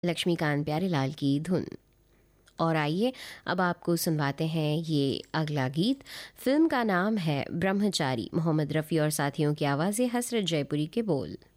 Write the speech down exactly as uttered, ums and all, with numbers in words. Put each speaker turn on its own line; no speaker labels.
लक्ष्मीकांत प्यारेलाल की धुन। और आइए अब आपको सुनवाते हैं ये अगला गीत। फिल्म का नाम है ब्रह्मचारी। मोहम्मद रफ़ी और साथियों की आवाज़ें, हसरत जयपुरी के बोल।